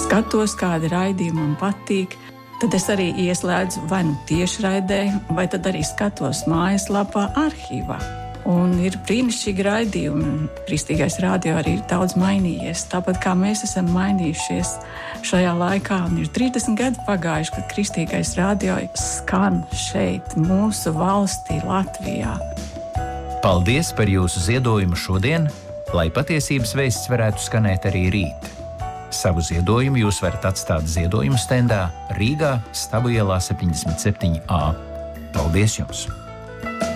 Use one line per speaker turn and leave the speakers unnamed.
skatos, kādi raidījumi man patīk, tad es arī ieslēdzu vai nu tiešraidē, vai tad arī skatos mājaslapā arhīvā. Un ir brīnišķīgi raidījumi. Kristīgais radio arī ir daudz mainījies. Tāpat kā mēs esam mainījušies šajā laikā, un ir 30 gadi pagājuši, kad Kristīgais radio skan šeit, mūsu valstī, Latvijā.
Paldies par jūsu ziedojumu šodien, lai patiesības vēsts varētu skanēt arī rīt. Savu ziedojumu jūs varat atstāt ziedojumu stendā Rīgā, Stabu ielā 77A. Paldies jums!